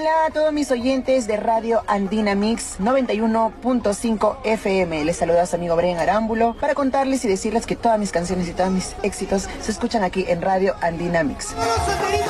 Hola a todos mis oyentes de Radio Andina Mix 91.5 FM. Les saluda a su amigo Brian Arámbulo para contarles y decirles que todas mis canciones y todos mis éxitos se escuchan aquí en Radio Andina Mix.